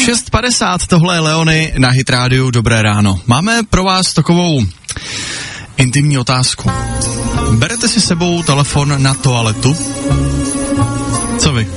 6:50, tohle je Leony na Hit Rádiu, dobré ráno. Máme pro vás takovou intimní otázku. Berete si sebou telefon na toaletu? Co vy?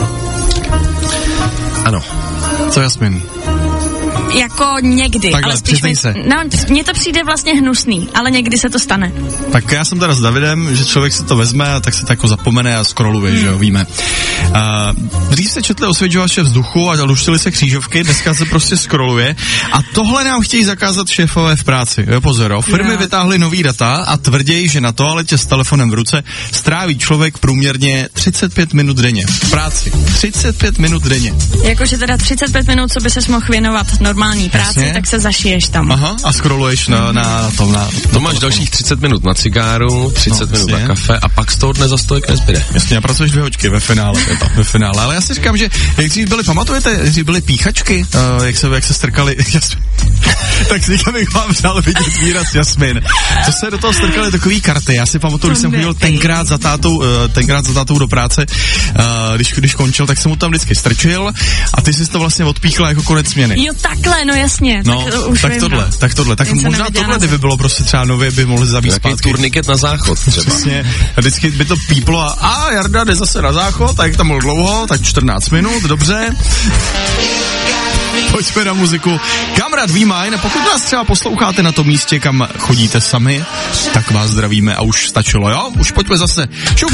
Ano. Co Jasmin? Jako někdy, takhle, ale spíš mně to přijde vlastně hnusný, ale někdy se to stane. Tak já jsem teda s Davidem, že člověk se to vezme a tak se to jako zapomene a scrolluje, že jo, víme. Dřív se četli osvědčovače vzduchu a luštily se křížovky, dneska se prostě scrolluje a tohle nám chtějí zakázat šéfové v práci. Jo, pozor, jo. Firmy vytáhly nový data a tvrdějí, že na toaletě s telefonem v ruce stráví člověk průměrně 35 minut denně. V práci. 35 minut denně. Jakože teda 35 minut, co by ses mohl věnovat normální práci, jasně, tak se zašiješ tam. Aha, a scrolluješ na tom. To máš dalších 30 minut na cigáru, 30 minut na kafe a pak z toho dne za stolik nezbyde. Jasně, a pracuješ 2 hoďky ve finále. Ale já si říkám, že jak dřív byly, pamatujete, jak dřív byly píchačky, jak se strkali, tak si bych vám dal vidět výraz Jasmin. Co se do toho strkali takový karty, já si pamatuju, když jsem chodil tenkrát za tátou do práce, když končil, tak jsem mu tam vždycky strčil a ty jsi to vlastně odpíchla jako konec směny. Jo, takhle, no jasně. No, tak tohle. Tak možná tohle, kdyby bylo prostě třeba nově, by mohli zavít zpátky. Turniket na záchod třeba. Přesně. A vždycky by to píplo a Jarda jde zase na záchod, tak tam byl dlouho, tak 14 minut, dobře. Pojďme na muziku. Kamarád Be Mine, pokud nás třeba posloucháte na tom místě, kam chodíte sami, tak vás zdravíme a už stačilo, jo? Už pojďme zase. Šup.